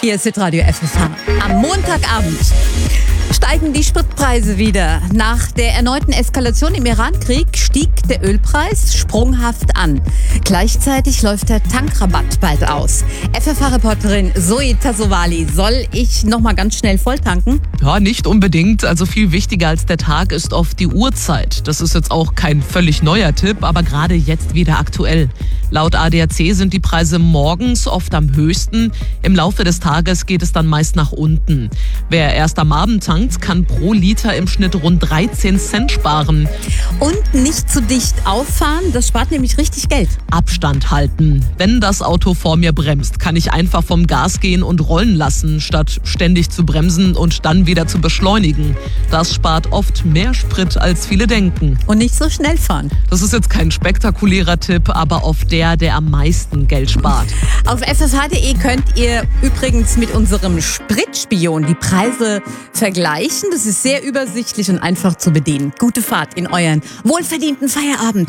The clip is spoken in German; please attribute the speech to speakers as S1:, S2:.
S1: Hier ist Radio FFH. Am Montagabend steigen die Spritpreise wieder. Nach der erneuten Eskalation im Iran-Krieg stieg der Ölpreis sprunghaft an. Gleichzeitig läuft der Tankrabatt bald aus. FFH-Reporterin Zoe Tassovali, soll ich nochmal ganz schnell volltanken?
S2: Ja, nicht unbedingt. Also viel wichtiger als der Tag ist oft die Uhrzeit. Das ist jetzt auch kein völlig neuer Tipp, aber gerade jetzt wieder aktuell. Laut ADAC sind die Preise morgens oft am höchsten. Im Laufe des Tages geht es dann meist nach unten. Wer erst am Abend tankt, kann pro Liter im Schnitt rund 13 Cent sparen.
S1: Und nicht zu dicht auffahren, das spart nämlich richtig Geld.
S2: Abstand halten. Wenn das Auto vor mir bremst, kann ich einfach vom Gas gehen und rollen lassen, statt ständig zu bremsen und dann wieder zu beschleunigen. Das spart oft mehr Sprit, als viele denken.
S1: Und nicht so schnell fahren.
S2: Das ist jetzt kein spektakulärer Tipp, aber oft der am meisten Geld spart.
S1: Auf ffh.de könnt ihr übrigens mit unserem Spritspion die Preise vergleichen. Das ist sehr übersichtlich und einfach zu bedienen. Gute Fahrt in euren wohlverdienten Feierabend.